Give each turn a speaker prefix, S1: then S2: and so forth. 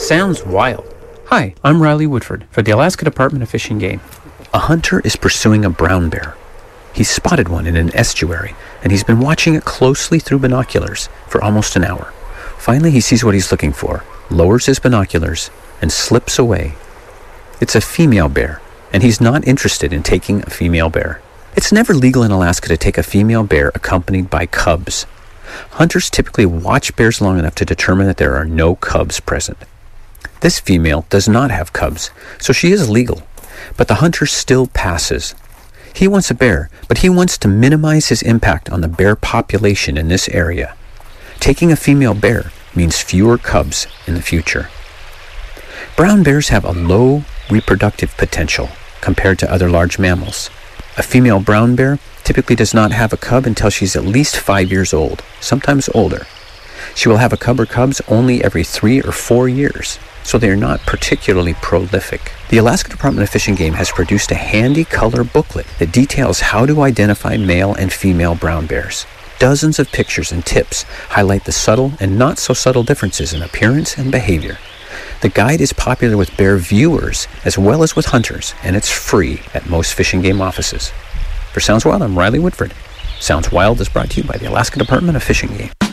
S1: Sounds wild. Hi, I'm Riley Woodford for the Alaska Department of Fish and Game. A hunter is pursuing a brown bear. He's spotted one in an estuary, and he's been watching it closely through binoculars for almost an hour. Finally, he sees what he's looking for, lowers his binoculars, and slips away. It's a female bear, and he's not interested in taking a female bear. It's never legal in Alaska to take a female bear accompanied by cubs. Hunters typically watch bears long enough to determine that there are no cubs present. This female does not have cubs, so she is legal, but the hunter still passes. He wants a bear, but he wants to minimize his impact on the bear population in this area. Taking a female bear means fewer cubs in the future. Brown bears have a low reproductive potential compared to other large mammals. A female brown bear typically does not have a cub until she's at least 5 years old, sometimes older. She will have a cub or cubs only every 3 or 4 years, so they are not particularly prolific. The Alaska Department of Fish and Game has produced a handy color booklet that details how to identify male and female brown bears. Dozens of pictures and tips highlight the subtle and not so subtle differences in appearance and behavior. The guide is popular with bear viewers as well as with hunters, and it's free at most Fish and Game offices. For Sounds Wild, I'm Riley Woodford. Sounds Wild is brought to you by the Alaska Department of Fish and Game.